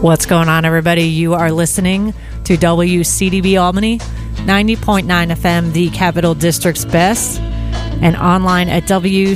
What's going on, everybody? You are listening to WCDB Albany, 90.9 FM, the Capital District's best, and online at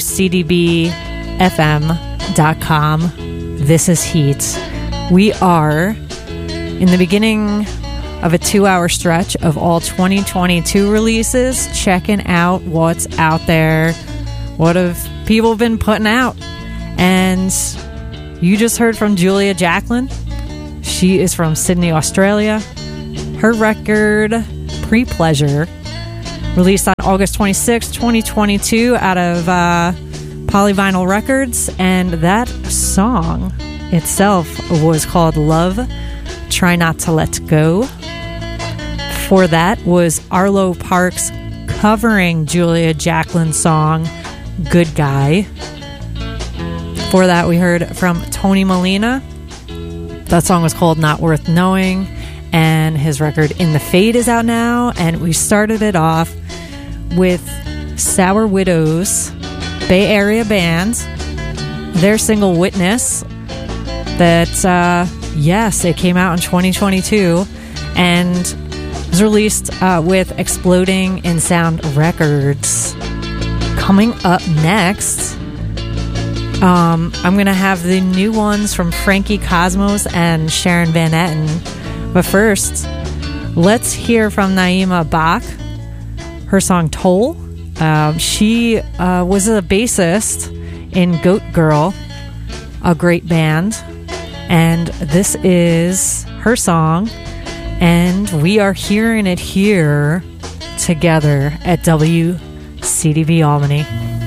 WCDBFM.com. This is Heat. We are in the beginning of a 2-hour stretch of all 2022 releases, checking out what's out there, what have people been putting out. And you just heard from Julia Jacklin. She is from Sydney, Australia. Her record, Pre-Pleasure, released on August 26, 2022 out of Polyvinyl Records. And that song itself was called Love, Try Not to Let Go. For that was Arlo Parks covering Julia Jacklin's song, Good Guy. For that, we heard from Tony Molina. That song was called Not Worth Knowing, and his record In the Fade is out now. And we started it off with Sour Widows, Bay Area band, their single Witness, that, yes, it came out in 2022, and was released with Exploding in Sound Records. Coming up next, I'm going to have the new ones from Frankie Cosmos and Sharon Van Etten. But first, let's hear from Naima Bach, her song Toll. She was a bassist in Goat Girl, a great band. And this is her song. And we are hearing it here together at WCDB Albany.